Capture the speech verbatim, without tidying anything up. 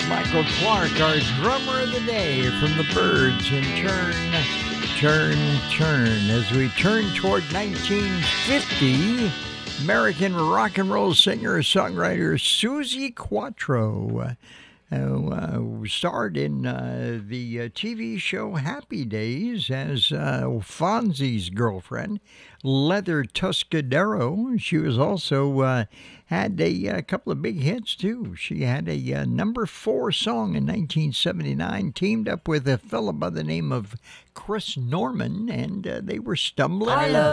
Michael Clark, our drummer of the day from the Byrds, and turn, turn, turn. As we turn toward nineteen fifty, American rock and roll singer-songwriter Suzi Quatro who uh, starred in uh, the uh, T V show Happy Days as uh, Fonzie's girlfriend, Leather Tuscadero. She was also uh, had a, a couple of big hits, too. She had a uh, number four song in nineteen seventy-nine, teamed up with a fellow by the name of Chris Norman, and uh, they were Stumbling. I love